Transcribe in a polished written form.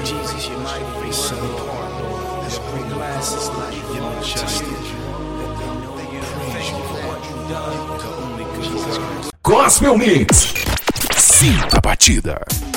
Jesus, you're mighty, you're so important, Lord. Your free glasses, like you're majestic. Thank you for what you've done. To only good. Gospel Mix. Sinta a batida.